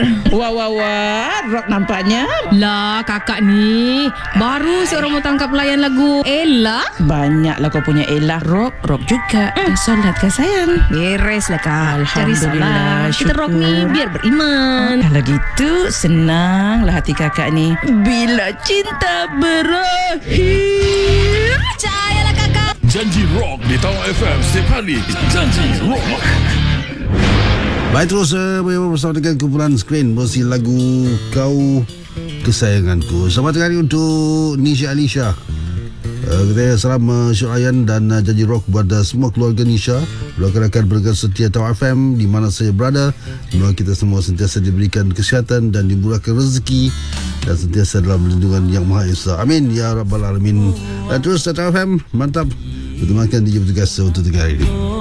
Wah, Rock nampaknya Lah kakak ni baru seorang mau tangkap layan lagu Ella. banyaklah kau punya Ella. Rock juga. Solat ke sayang? Beres lah kak. Cari Alhamdulillah, salah. Kita rock ni syukur. biar beriman. Kalau gitu senanglah hati kakak ni. Bila cinta berakhir. Percayalah kakak. Janji Rock di Tawar FM setiap hari. Janji Rock. Baik, terus bersama dengan kumpulan skrin versi lagu Kau Kesayanganku. Selamat hari untuk Nisha Alisha. Kita salam Syuk Ayan dan Janji Rock kepada semua keluarga Nisha, rakan-rakan bergerak setia Tawar FM di mana saya berada. Semoga kita semua sentiasa diberikan kesihatan dan dimurahkan rezeki dan sentiasa dalam lindungan Yang Maha Esa. Amin ya rabbal alamin. Terus Tawar FM mantap. Bertemankan DJ bertugas untuk 3 hari ini.